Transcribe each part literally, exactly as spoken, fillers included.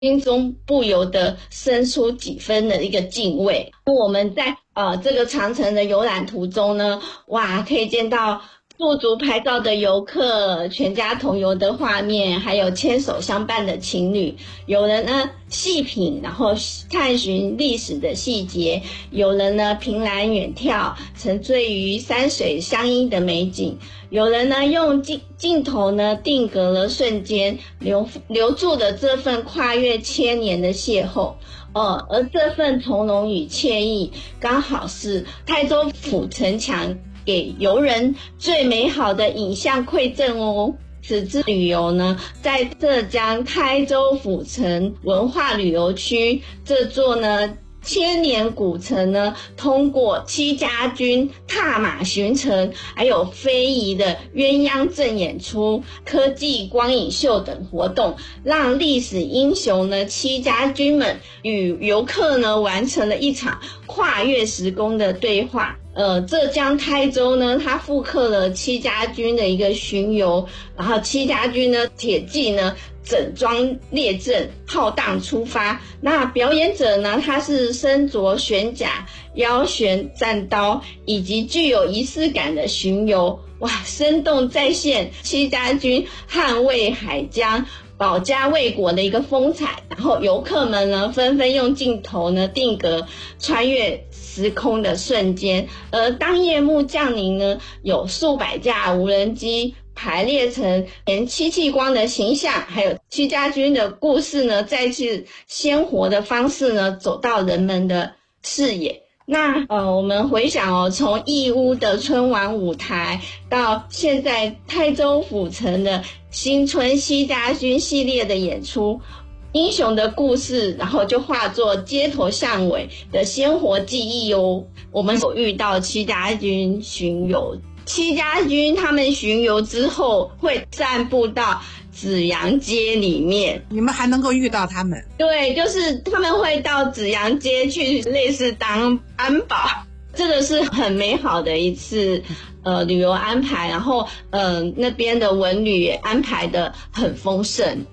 心中不由得生出几分的一个敬畏。我们在呃这个长城的游览途中呢，哇，可以见到驻足拍照的游客，全家同游的画面，还有牵手相伴的情侣。有人呢细品，然后探寻历史的细节；有人呢凭栏远眺，沉醉于山水相依的美景；有人呢用镜镜头呢定格了瞬间，留留住了这份跨越千年的邂逅。呃，而这份从容与惬意，刚好是台州府城墙给游人最美好的影像馈赠哦。此次旅游呢，在浙江台州府城文化旅游区这座呢千年古城呢，通过戚家军踏马巡城，还有非遗的鸳鸯阵演出、科技光影秀等活动，让历史英雄呢戚家军们与游客呢完成了一场跨越时空的对话。呃，浙江台州呢，它复刻了戚家军的一个巡游，然后戚家军呢，铁骑呢，整装列阵，浩荡出发。那表演者呢，他是身着玄甲、腰悬战刀，以及具有仪式感的巡游。哇，生动再现戚家军捍卫海疆、保家卫国的一个风采。然后游客们呢，纷纷用镜头呢定格穿越时空的瞬间。而当夜幕降临呢，有数百架无人机排列成连戚继光的形象，还有戚家军的故事呢，再次鲜活的方式呢，走到人们的视野。那呃，我们回想哦，从义乌的春晚舞台到现在台州府城的新春戚家军系列的演出，英雄的故事，然后就化作街头巷尾的鲜活记忆哦。我们有遇到戚家军巡游，戚家军他们巡游之后会散步到紫阳街里面， 你们还能够遇到他们？ 对，就是他们会到紫阳街去类似当安保，这个是很美好的一次呃旅游安排，然后呃那边的文旅也安排的很丰盛。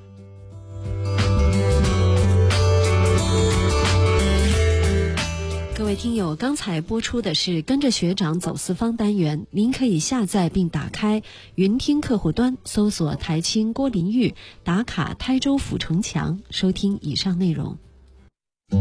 各位听友，刚才播出的是跟着学长走四方单元，您可以下载并打开云听客户端，搜索台青郭林玉打卡台州府城墙，收听以上内容。